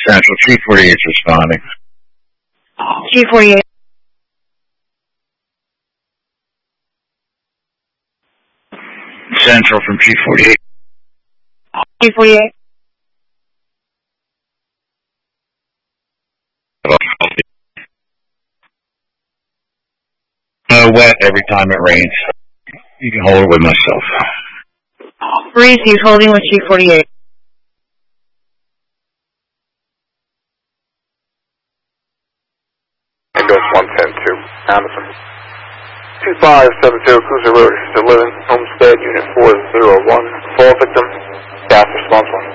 Central, G48 is responding. G48. Central from G48. G48. Wet every time it rains. You can hold it with myself. Breeze, he's holding with G48. Windows 110-2, Amazon. 2570 Cruiser Road, Houston, Homestead, Unit 401. Fall victim, gas response 1.